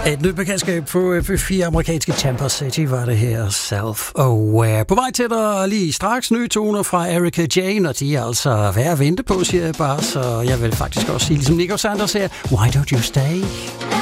Et nyt bekendtskab på F4 amerikanske Tampa City var det her Self-Aware. På vej til dig lige straks nye toner fra Erika Jane, og de er altså værd at vente på, siger jeg bare. Så jeg vil faktisk også sige, ligesom Nico Sanders her, Why Don't You Stay?